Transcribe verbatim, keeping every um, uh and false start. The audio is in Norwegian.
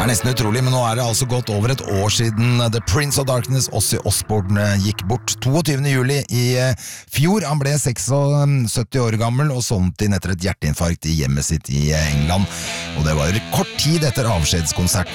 er nesten utrolig, men nå er det altså gått over et år siden The Prince of Darkness, Ozzy Osbourne, gikk bort toogtyvende juli i fjor. Han ble syttiseks år gammel og solgte inn etter et hjerteinfarkt i hjemmet sitt i England. Og det var kort tid etter avskjedskonserten